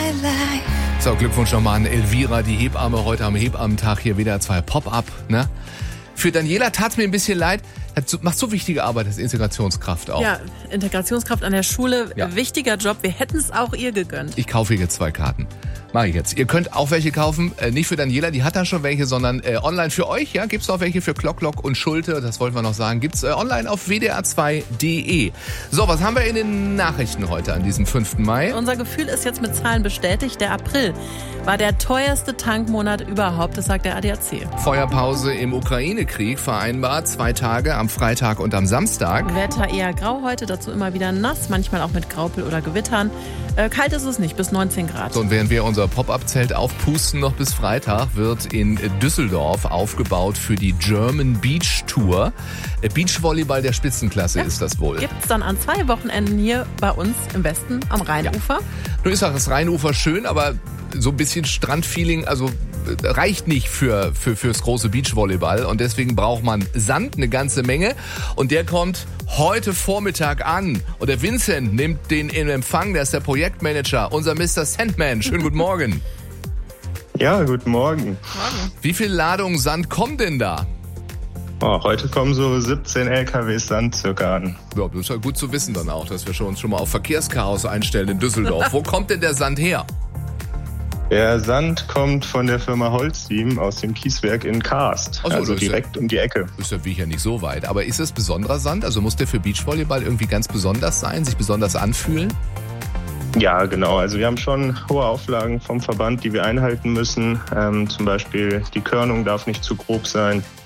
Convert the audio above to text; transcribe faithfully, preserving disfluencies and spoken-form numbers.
So, Glückwunsch nochmal an Elvira, die Hebamme, heute am Hebammentag hier wieder zwei Pop-up, ne? Für Daniela tat's mir ein bisschen leid, hat, macht so wichtige Arbeit als Integrationskraft auch. Ja, Integrationskraft an der Schule, Ja. wichtiger Job, wir hätten es auch ihr gegönnt. Ich kaufe jetzt zwei Karten. Mach ich jetzt. Ihr könnt auch welche kaufen, äh, nicht für Daniela, die hat da schon welche, sondern äh, online für euch. Ja, gibt's auch welche für Klocklock und Schulte, das wollten wir noch sagen. Gibt's äh, online auf w d r zwei punkt d e. So, was haben wir in den Nachrichten heute an diesem fünften Mai? Unser Gefühl ist jetzt mit Zahlen bestätigt. Der April war der teuerste Tankmonat überhaupt, das sagt der A D A C. Feuerpause im Ukraine-Krieg vereinbart, zwei Tage am Freitag und am Samstag. Wetter eher grau heute, dazu immer wieder nass, manchmal auch mit Graupel oder Gewittern. Äh, kalt ist es nicht, bis neunzehn Grad. So, und während wir unser Pop-Up-Zelt aufpusten noch bis Freitag, wird in Düsseldorf aufgebaut für die German Beach Tour. Beachvolleyball der Spitzenklasse Ja. ist das wohl. Gibt's dann an zwei Wochenenden hier bei uns im Westen am Rheinufer. Nun ist auch das Rheinufer schön, aber so ein bisschen Strandfeeling, also äh, reicht nicht für, für fürs große Beachvolleyball und deswegen braucht man Sand, eine ganze Menge und der kommt heute Vormittag an und der Vincent nimmt den in Empfang, der ist der Projektmanager, unser Mister Sandman. Schönen guten Morgen. Ja, guten Morgen. Wie viel Ladung Sand kommt denn da? Oh, heute kommen so siebzehn L K Ws Sand circa an. Ja, das ist ja gut zu wissen dann auch, dass wir schon, uns schon mal auf Verkehrschaos einstellen in Düsseldorf. Wo kommt denn der Sand her? Der Sand kommt von der Firma Holcim aus dem Kieswerk in Karst, Ach so, also das ist ja- direkt um die Ecke. Ist ja wie ja nicht so weit. Aber ist es besonderer Sand? Also muss der für Beachvolleyball irgendwie ganz besonders sein, sich besonders anfühlen? Ja, genau. Also wir haben schon hohe Auflagen vom Verband, die wir einhalten müssen. Ähm, zum Beispiel die Körnung darf nicht zu grob sein.